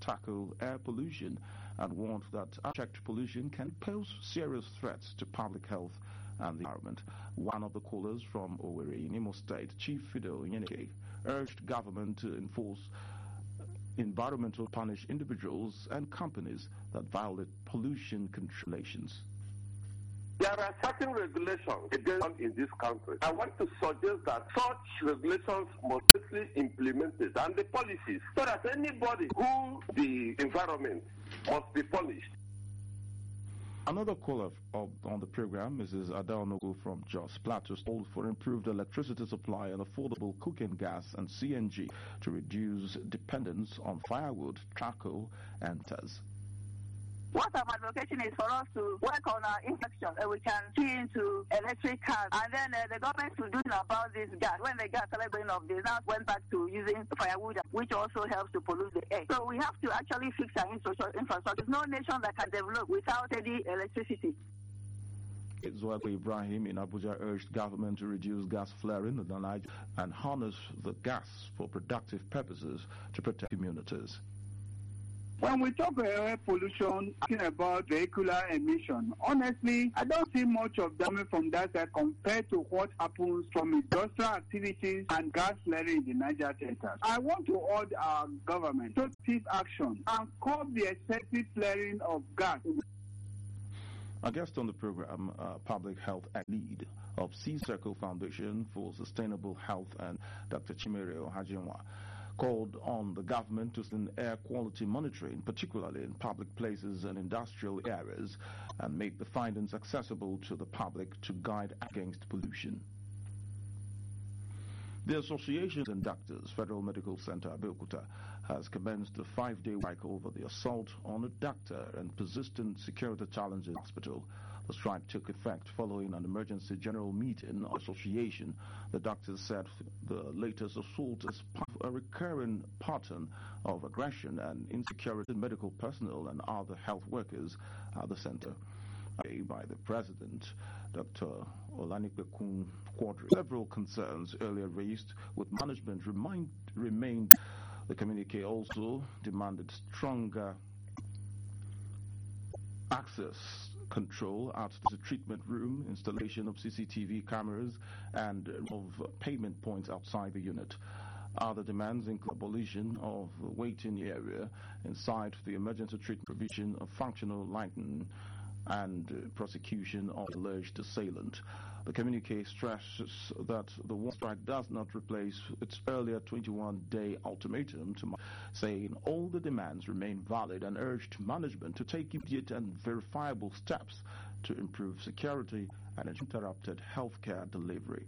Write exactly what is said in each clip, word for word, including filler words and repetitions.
tackle air pollution and warned that unchecked pollution can pose serious threats to public health and the environment. One of the callers from Owerri in Imo State, Chief Fidel Yenike, urged government to enforce environmental punish individuals and companies that violate pollution controlations. There are certain regulations against in this country. I want to suggest that such regulations must be implemented and the policies so that anybody who the environment must be punished. Another caller of, on the program, Missus Adele Nogu from Jos Plateau, called for improved electricity supply and affordable cooking gas and C N G to reduce dependence on firewood, charcoal, and gas. What our advocation is for us to work on our infrastructure, uh, we can see into electric cars, and then uh, the government will do about this gas. When the gas started going off, they now went back to using firewood, which also helps to pollute the air. So we have to actually fix our infrastructure. There's no nation that can develop without steady electricity. Zwaka Ibrahim in Abuja urged government to reduce gas flaring and harness the gas for productive purposes to protect communities. When we talk about air pollution, talking about vehicular emission, honestly, I don't see much of damage from that side compared to what happens from industrial activities and gas flaring in the Niger Delta. I want to urge our government to take action and curb the excessive flaring of gas. Our guest on the program, uh, Public Health Lead of Sea Circle Foundation for Sustainable Health, and Doctor Chimere Ohajinwa, called on the government to send air quality monitoring, particularly in public places and industrial areas, and make the findings accessible to the public to guide against pollution. The Association of Doctors, Federal Medical Center, Abeokuta, has commenced a five-day strike over the assault on a doctor and persistent security challenges in the hospital. The strike took effect following an emergency general meeting of the association. The doctors said the latest assault is part of a recurring pattern of aggression and insecurity in medical personnel and other health workers at the center. By the president, Doctor Olanipekun Quadri. Several concerns earlier raised with management remind, remained. The communique also demanded stronger access control at the treatment room, installation of C C T V cameras, and of payment points outside the unit. Other demands include abolition of the waiting area inside the emergency treatment, provision of functional lighting, and uh, prosecution of alleged assailant. The communique stresses that the war strike does not replace its earlier twenty-one day ultimatum, to saying all the demands remain valid, and urged management to take immediate and verifiable steps to improve security and uninterrupted healthcare delivery.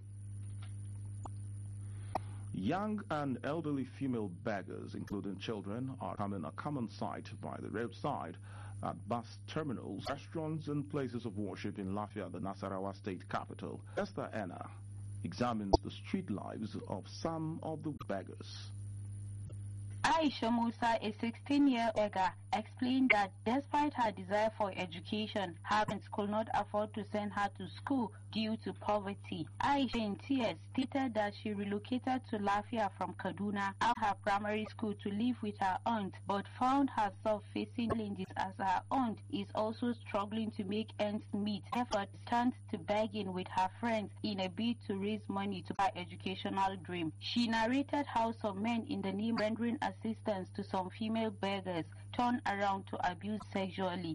Young and elderly female beggars, including children, are becoming a common sight by the roadside, at bus terminals, restaurants, and places of worship in Lafia, the Nasarawa state capital. Esther Enna examines the street lives of some of the beggars. Aisha Musa, a sixteen-year beggar, explained that despite her desire for education, her parents could not afford to send her to school due to poverty. Aisha, in tears, stated that she relocated to Lafia from Kaduna after her primary school to live with her aunt, but found herself facing challenges as her aunt is also struggling to make ends meet. Therefore, turned to begging with her friends in a bid to raise money to buy educational dream. She narrated how some men in the name rendering assistance to some female beggars turn around to abuse sexually.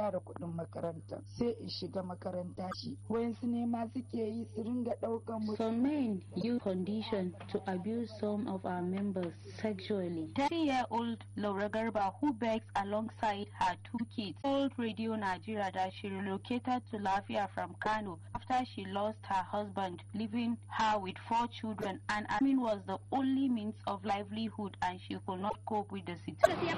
Some men use condition to abuse some of our members sexually. thirty-year-old Laura Garba, who begs alongside her two kids, told Radio Nigeria that she relocated to Lafia from Kano after she lost her husband, leaving her with four children, and admin was the only means of livelihood and she could not cope with the situation.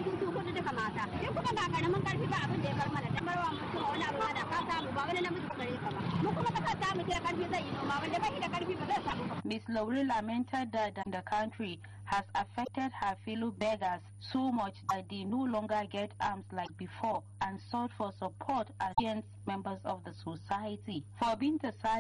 Miss Lowry lamented that the country has affected her fellow beggars so much that they no longer get arms like before, and sought for support as members of the society. For being the